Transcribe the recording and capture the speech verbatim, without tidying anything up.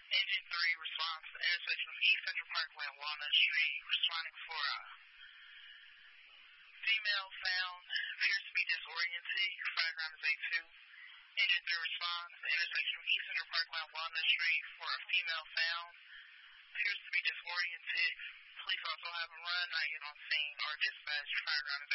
Engine three responds to the intersection of East Central Parkway and Walnut Street, responding for a female found, appears to be disoriented. Your fire ground is A two. Engine three responds to the intersection of East Central Parkway and Walnut Street for a female found, appears to be disoriented. Police also have a run, not yet on scene or dispatch. Your fire ground is